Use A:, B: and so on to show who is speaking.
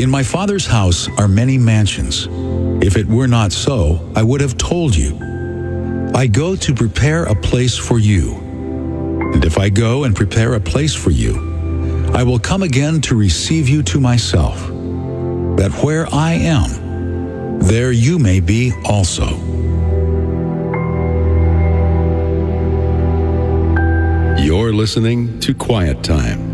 A: In my Father's house are many mansions. If it were not so, I would have told you. I go to prepare a place for you. And if I go and prepare a place for you, I will come again to receive you to myself, that where I am, there you may be also.
B: You're listening to Quiet Time